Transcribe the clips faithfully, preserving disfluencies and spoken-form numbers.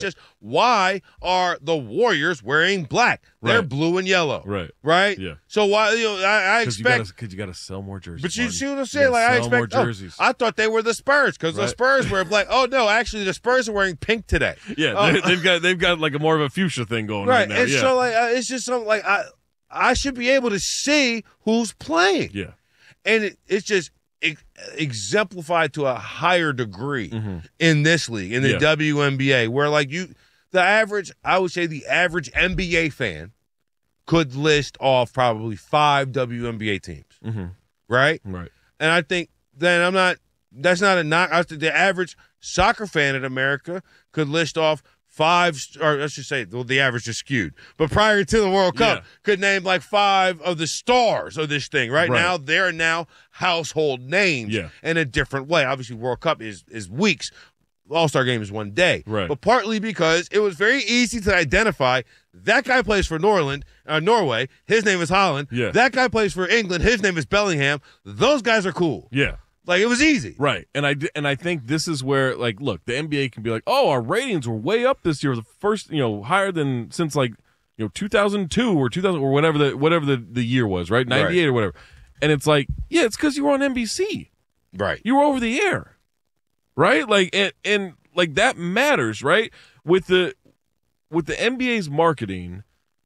Just why are the Warriors wearing black? They're right. blue and yellow. Right. Right? Yeah. So why you know, I, I expect because you got to sell more jerseys. But you Martin. see what I'm You saying? gotta Like I sell more expect jerseys. oh, I thought they were the Spurs because Right. the Spurs were black. Oh no, actually the Spurs are wearing pink today. Yeah, uh, they, they've got they've got like a more of a fuchsia thing going right, right now. And yeah. so like uh, it's just something like I I should be able to see who's playing. Yeah. And it, it's just ex- exemplified to a higher degree mm-hmm. in this league, in the yeah. W N B A, where like you, the average, I would say the average N B A fan could list off probably five W N B A teams, mm-hmm. right? Right. And I think then I'm not, that's not a knock. I think the average soccer fan in America could list off five, or let's just say, well, the average is skewed. But prior to the World Cup, yeah. could name like five of the stars of this thing. Right, right. now, they're now household names yeah. in a different way. Obviously, World Cup is is weeks. All-Star Game is one day. Right. But partly because it was very easy to identify that guy plays for Norland, uh, Norway. His name is Holland. Yeah. That guy plays for England. His name is Bellingham. Those guys are cool. Yeah. Like, it was easy. Right. And I, and I think this is where, like, look, the N B A can be like, oh, our ratings were way up this year. The first, you know, higher than since, like, you know, two thousand two or two thousand or whatever the whatever the, the year was, right? ninety-eight right. or whatever. And it's like, yeah, it's because you were on N B C. Right. You were over the air. Right? Like, and, and like, that matters, right? With the with the N B A's marketing,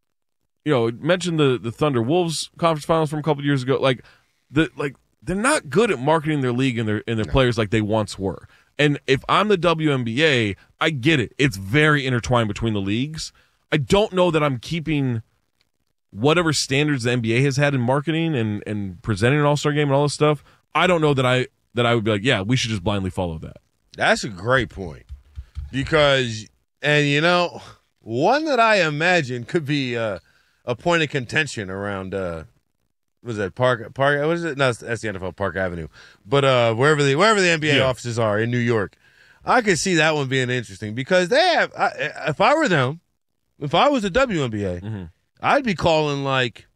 you know, mentioned the, the Thunder Wolves conference finals from a couple years ago. Like, the like, they're not good at marketing their league and their and their no. players like they once were. And if I'm the W N B A, I get it. It's very intertwined between the leagues. I don't know that I'm keeping whatever standards the N B A has had in marketing and, and presenting an All-Star game and all this stuff. I don't know that I that I would be like, yeah, we should just blindly follow that. That's a great point. Because, and you know, one that I imagine could be uh, a point of contention around uh, was that Park Park? What is it? No, that's the N F L, Park Avenue. But uh, wherever the wherever the N B A yeah. offices are in New York, I could see that one being interesting because they have. I, if I were them, if I was the W N B A, mm-hmm. I'd be calling like,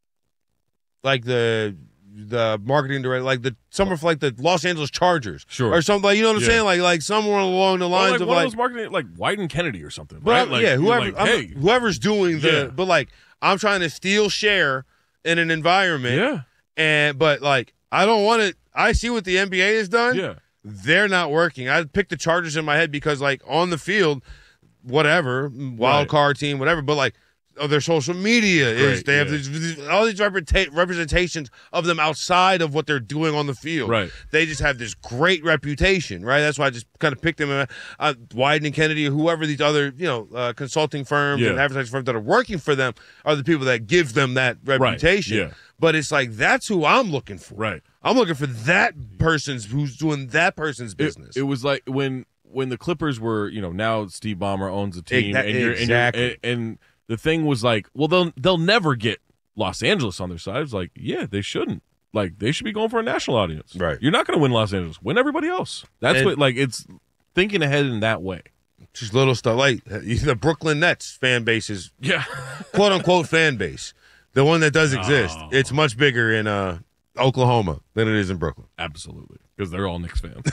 like the the marketing director, like the summer, like the Los Angeles Chargers, sure, or something. Like, you know what I'm yeah. saying? Like like somewhere along the lines like of one like of those marketing, like Wyden Kennedy or something. But right? Like, yeah, whoever, like, hey. whoever's doing the. Yeah. But like, I'm trying to steal share in an environment. Yeah. And but like I don't want to. I see what the N B A has done. Yeah, they're not working. I picked the Chargers in my head because like on the field, whatever wild right. card team, whatever. But like, oh, their social media is right, they have yeah. these, all these representa- representations of them outside of what they're doing on the field. Right. They just have this great reputation. Right. That's why I just kind of picked them. Uh, Wyden and Kennedy or whoever these other you know uh, consulting firms yeah. and advertising firms that are working for them are the people that give them that reputation. Right. Yeah. But it's like, that's who I'm looking for. Right. I'm looking for that person's who's doing that person's business. It, it was like when when the Clippers were, you know, now Steve Ballmer owns the team. That, and, you're, exactly. and, you're, and, and the thing was like, well, they'll, they'll never get Los Angeles on their side. It's like, yeah, they shouldn't. Like, they should be going for a national audience. Right. You're not going to win Los Angeles. Win everybody else. That's and, what, like, it's thinking ahead in that way. Just little stuff. Like, the Brooklyn Nets fan base is, yeah, quote unquote fan base. The one that does exist. Oh. It's much bigger in uh, Oklahoma than it is in Brooklyn. Absolutely. Because they're all Knicks fans.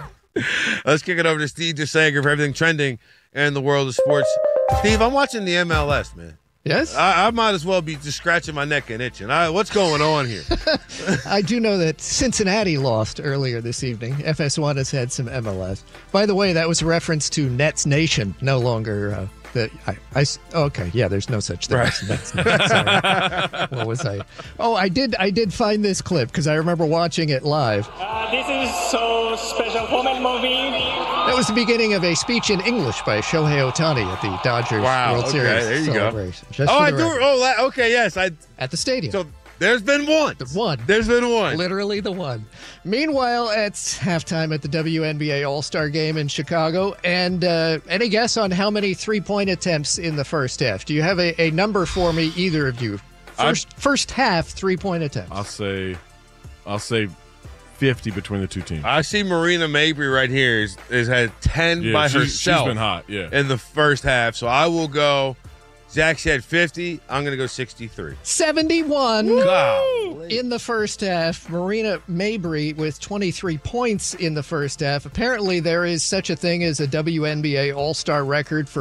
Let's kick it over to Steve DeSager for everything trending in the world of sports. Steve, I'm watching the M L S, man. Yes? I, I might as well be just scratching my neck and itching. I, what's going on here? I do know that Cincinnati lost earlier this evening. F S one has had some M L S. By the way, that was a reference to Nets Nation, no longer uh, the. I, I, okay, yeah, there's no such thing right. as Nets Nation. Sorry. What was I? Oh, I did. I did find this clip because I remember watching it live. Uh, this is so special for my movie. That was the beginning of a speech in English by Shohei Ohtani at the Dodgers wow, World okay, Series there you celebration. Go. Just oh, for I the do. record. Oh, that, okay, yes, I at the stadium. So there's been one. The one. There's been one. Literally the one. Meanwhile, it's halftime at the W N B A All-Star Game in Chicago. And uh, any guess on how many three-point attempts in the first half? Do you have a, a number for me, either of you? First, first half three-point attempts. I'll say, I'll say fifty between the two teams. I see Marina Mabry right here is, is had ten yeah, by she, herself. She's been hot, yeah. In the first half, so I will go Zach said fifty. I'm going to go sixty-three. seventy-one. Golly. In the first half, Marina Mabrey with twenty-three points in the first half. Apparently, there is such a thing as a W N B A All-Star record for